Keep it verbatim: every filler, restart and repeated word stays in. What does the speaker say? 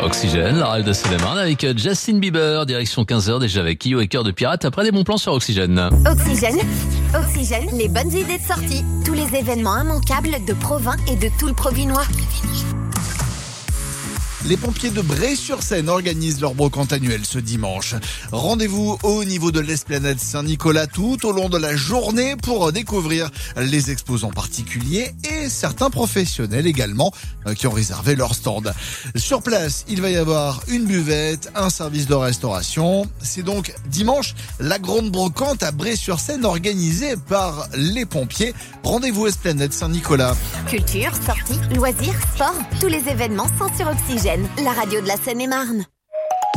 Oxygène, la rêve de Seine-et-Marne avec Justin Bieber, direction quinze heures déjà avec Kyo et Cœur de Pirate après des bons plans sur Oxygène. Oxygène, Oxygène, les bonnes idées de sortie. Tous les événements immanquables de Provins et de tout le Provinois. Les pompiers de Bray-sur-Seine organisent leur brocante annuelle ce dimanche. Rendez-vous au niveau de l'esplanade Saint-Nicolas tout au long de la journée pour découvrir les exposants particuliers et certains professionnels également qui ont réservé leur stand. Sur place, il va y avoir une buvette, un service de restauration. C'est donc dimanche la grande brocante à Bray-sur-Seine organisée par les pompiers. Rendez-vous esplanade Saint-Nicolas. Culture, sorties, loisirs, sport, tous les événements sont sur Oxygène, la radio de la Seine-et-Marne.